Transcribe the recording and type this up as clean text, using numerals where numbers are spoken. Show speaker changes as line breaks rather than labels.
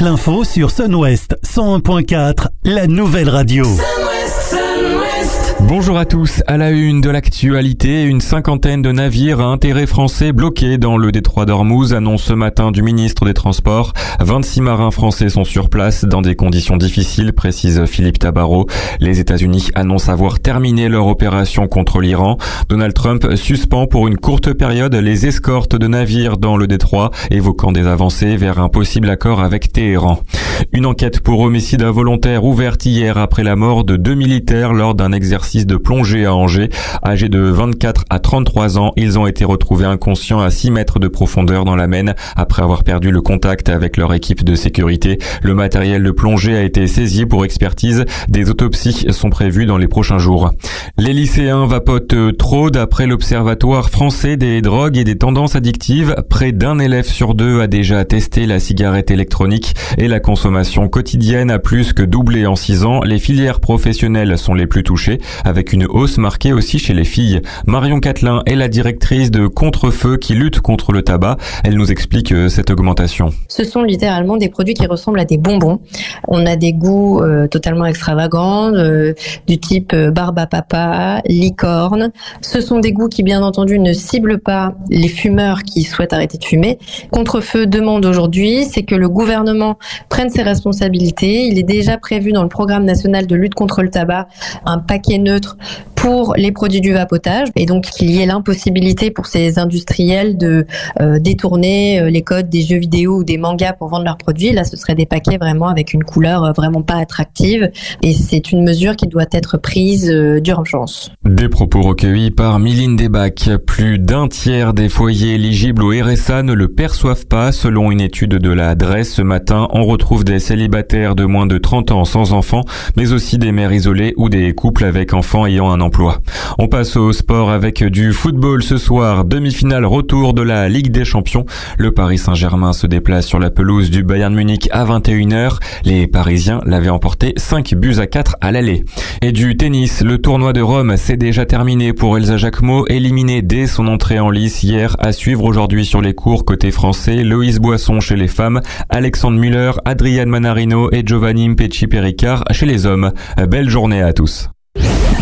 l'info sur Sun-Ouest 101.4, la nouvelle radio.
Bonjour à tous, à la une de l'actualité, une cinquantaine de navires à intérêt français bloqués dans le détroit d'Ormuz, annonce ce matin du ministre des Transports. 26 marins français sont sur place dans des conditions difficiles, précise Philippe Tabarot. Les États-Unis annoncent avoir terminé leur opération contre l'Iran. Donald Trump suspend pour une courte période les escortes de navires dans le détroit, évoquant des avancées vers un possible accord avec Téhéran. Une enquête pour homicide involontaire ouverte hier après la mort de 2 militaires lors d'un exercice de plongée à Angers. Âgés de 24 à 33 ans, ils ont été retrouvés inconscients à 6 mètres de profondeur dans la Maine après avoir perdu le contact avec leur équipe de sécurité. Le matériel de plongée a été saisi pour expertise. Des autopsies sont prévues dans les prochains jours. Les lycéens vapotent trop d'après l'Observatoire français des drogues et des tendances addictives. Près d'un élève sur 2 a déjà testé la cigarette électronique et la consommation quotidienne a plus que doublé en 6 ans. Les filières professionnelles sont les plus touchées, avec une hausse marquée aussi chez les filles. Marion Catelin est la directrice de Contre-Feu qui lutte contre le tabac. Elle nous explique cette augmentation.
Ce sont littéralement des produits qui ressemblent à des bonbons. On a des goûts totalement extravagants, du type barbe à papa, licorne. Ce sont des goûts qui, bien entendu, ne ciblent pas les fumeurs qui souhaitent arrêter de fumer. Contre-Feu demande aujourd'hui, c'est que le gouvernement prenne ses responsabilités. Il est déjà prévu dans le programme national de lutte contre le tabac un paquet neutre pour les produits du vapotage, et donc qu'il y ait l'impossibilité pour ces industriels de détourner les codes des jeux vidéo ou des mangas pour vendre leurs produits. Là, ce serait des paquets vraiment avec une couleur vraiment pas attractive, et c'est une mesure qui doit être prise d'urgence.
Des propos recueillis par Mylène Debac. Plus d'un tiers des foyers éligibles au RSA ne le perçoivent pas. Selon une étude de la adresse, ce matin, on retrouve des célibataires de moins de 30 ans sans enfants, mais aussi des mères isolées ou des couples avec enfants ayant un emploi. On passe au sport avec du football ce soir. Demi-finale retour de la Ligue des Champions. Le Paris Saint-Germain se déplace sur la pelouse du Bayern Munich à 21h. Les Parisiens l'avaient emporté 5-4 à l'aller. Et du tennis, le tournoi de Rome s'est déjà terminé pour Elsa Jacquemot, éliminée dès son entrée en lice hier. À suivre aujourd'hui sur les cours côté français, Loïs Boisson chez les femmes, Alexandre Müller, Adrian Manarino et Giovanni Mpetshi Perricard chez les hommes. Belle journée à tous.